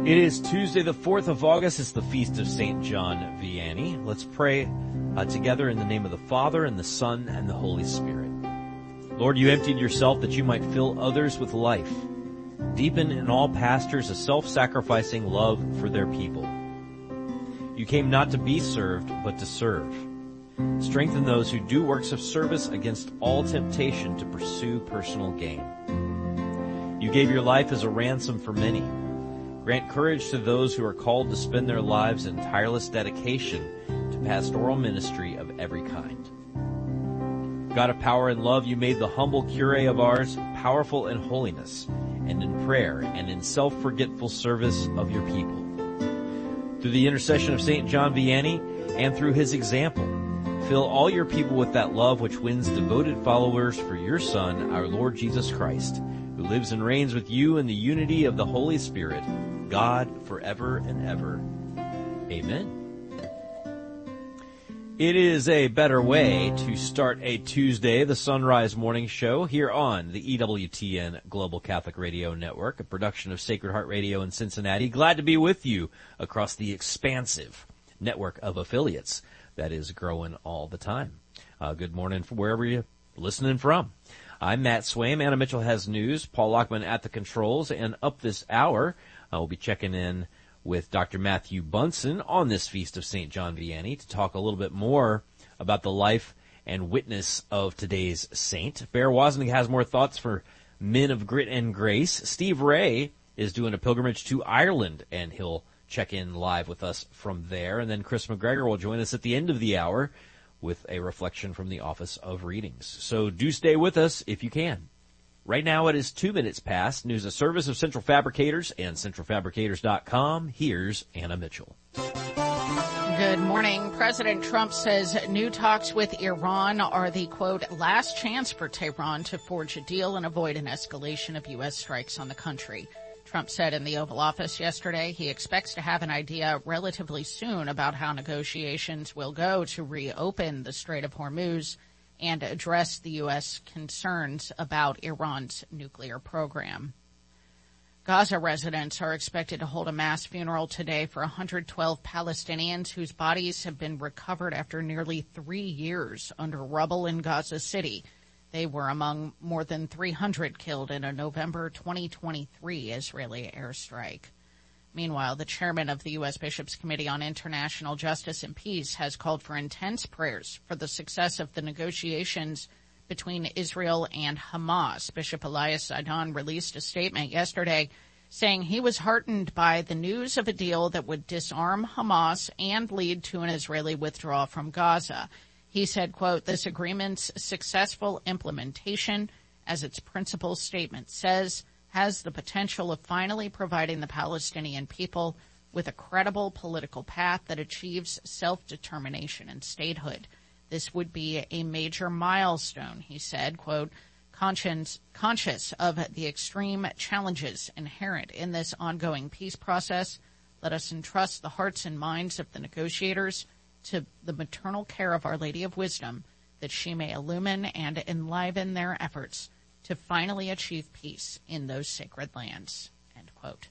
It is Tuesday, the 4th of August. It's the Feast of St. John Vianney. Let's pray together in the name of the Father, and the Son, and the Holy Spirit. Lord, you emptied yourself that you might fill others with life. Deepen in all pastors a self-sacrificing love for their people. You came not to be served, but to serve. Strengthen those who do works of service against all temptation to pursue personal gain. You gave your life as a ransom for many. Grant courage to those who are called to spend their lives in tireless dedication to pastoral ministry of every kind. God of power and love, you made the humble curé of ours powerful in holiness and in prayer and in self-forgetful service of your people. Through the intercession of St. John Vianney and through his example, fill all your people with that love which wins devoted followers for your Son, our Lord Jesus Christ, who lives and reigns with you in the unity of the Holy Spirit, God, forever and ever. Amen. It is a better way to start a Tuesday, the Sunrise Morning Show, here on the EWTN Global Catholic Radio Network, a production of Sacred Heart Radio in Cincinnati. Glad to be with you across the expansive network of affiliates that is growing all the time. Good morning from wherever you're listening from. I'm Matt Swaim. Anna Mitchell has news. Paul Lockman at the controls. And up this hour, we'll be checking in with Dr. Matthew Bunson on this Feast of St. John Vianney to talk a little bit more about the life and witness of today's saint. Bear Wozniak has more thoughts for men of grit and grace. Steve Ray is doing a pilgrimage to Ireland, and he'll check in live with us from there. And then Chris McGregor will join us at the end of the hour with a reflection from the Office of Readings. So do stay with us if you can. Right now it is 2 minutes past. News a service of Central Fabricators and centralfabricators.com. Here's Anna Mitchell. Good morning. President Trump says new talks with Iran are the, quote, last chance for Tehran to forge a deal and avoid an escalation of U.S. strikes on the country. Trump said in the Oval Office yesterday he expects to have an idea relatively soon about how negotiations will go to reopen the Strait of Hormuz and address the U.S. concerns about Iran's nuclear program. Gaza residents are expected to hold a mass funeral today for 112 Palestinians whose bodies have been recovered after nearly 3 years under rubble in Gaza City. They were among more than 300 killed in a November 2023 Israeli airstrike. Meanwhile, the chairman of the U.S. Bishops' Committee on International Justice and Peace has called for intense prayers for the success of the negotiations between Israel and Hamas. Bishop Elias Zidon released a statement yesterday saying he was heartened by the news of a deal that would disarm Hamas and lead to an Israeli withdrawal from Gaza. He said, quote, this agreement's successful implementation, as its principal statement says, has the potential of finally providing the Palestinian people with a credible political path that achieves self-determination and statehood. This would be a major milestone, he said, quote, conscious of the extreme challenges inherent in this ongoing peace process, let us entrust the hearts and minds of the negotiators to the maternal care of Our Lady of Wisdom, that she may illumine and enliven their efforts to finally achieve peace in those sacred lands, end quote.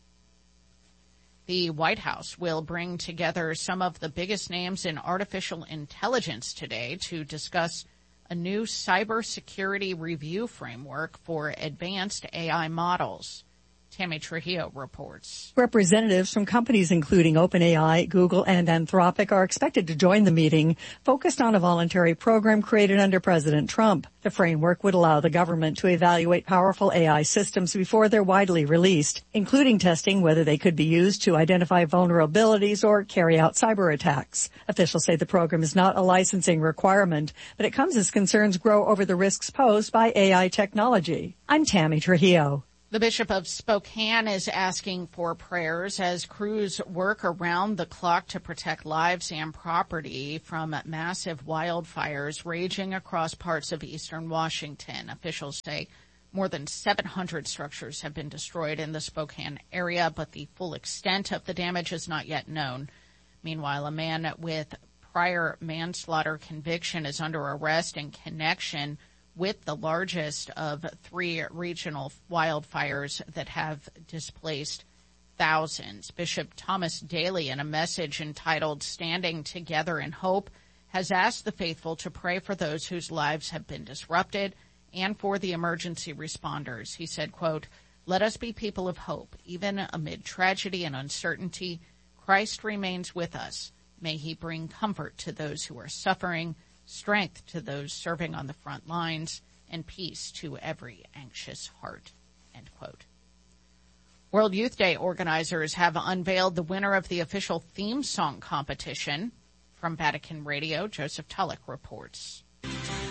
The White House will bring together some of the biggest names in artificial intelligence today to discuss a new cybersecurity review framework for advanced AI models. Tammy Trujillo reports. Representatives from companies including OpenAI, Google, and Anthropic are expected to join the meeting, focused on a voluntary program created under President Trump. The framework would allow the government to evaluate powerful AI systems before they're widely released, including testing whether they could be used to identify vulnerabilities or carry out cyber attacks. Officials say the program is not a licensing requirement, but it comes as concerns grow over the risks posed by AI technology. I'm Tammy Trujillo. The Bishop of Spokane is asking for prayers as crews work around the clock to protect lives and property from massive wildfires raging across parts of eastern Washington. Officials say more than 700 structures have been destroyed in the Spokane area, but the full extent of the damage is not yet known. Meanwhile, a man with prior manslaughter conviction is under arrest in connection with the largest of 3 regional wildfires that have displaced thousands. Bishop Thomas Daly, in a message entitled Standing Together in Hope, has asked the faithful to pray for those whose lives have been disrupted and for the emergency responders. He said, quote, "Let us be people of hope. Even amid tragedy and uncertainty, Christ remains with us. May he bring comfort to those who are suffering, strength to those serving on the front lines, and peace to every anxious heart." End quote. World Youth Day organizers have unveiled the winner of the official theme song competition. From Vatican Radio, Joseph Tulloch reports.